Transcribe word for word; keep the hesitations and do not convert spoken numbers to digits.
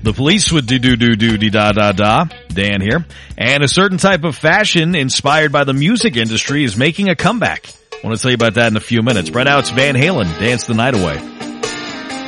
The Police with do do do do de da da da. Dan here. And a certain type of fashion inspired by the music industry is making a comeback. I want to tell you about that in a few minutes. Right now it's Van Halen, Dance the Night Away.